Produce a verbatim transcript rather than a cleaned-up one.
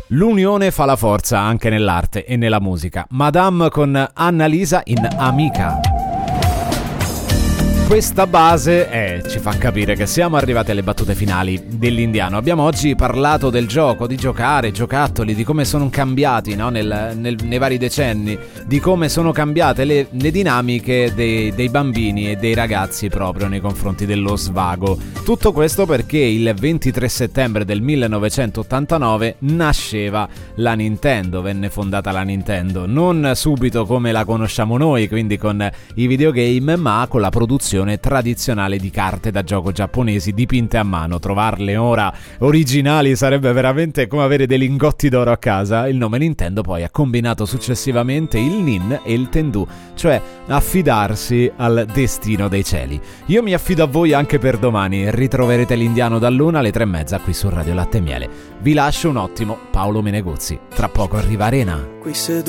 L'unione fa la forza anche nell'arte e nella musica. Madame con Annalisa in Amica. Questa base eh, ci fa capire che siamo arrivati alle battute finali dell'Indiano. Abbiamo oggi parlato del gioco, di giocare, giocattoli, di come sono cambiati, no? nel, nel, nei vari decenni, di come sono cambiate le, le dinamiche dei, dei bambini e dei ragazzi proprio nei confronti dello svago. Tutto questo perché il ventitré settembre del millenovecentottantanove nasceva la Nintendo, venne fondata la Nintendo, non subito come la conosciamo noi, quindi con i videogame, ma con la produzione tradizionale di carte da gioco giapponesi dipinte a mano. Trovarle ora originali sarebbe veramente come avere dei lingotti d'oro a casa. Il nome Nintendo poi ha combinato successivamente il Nin e il Tendu, cioè affidarsi al destino dei cieli. Io mi affido a voi anche per domani. Ritroverete l'Indiano dall'una alle tre e mezza qui su Radio Latte e Miele. Vi lascio un ottimo Paolo Meneguzzi. Tra poco arriva Arena.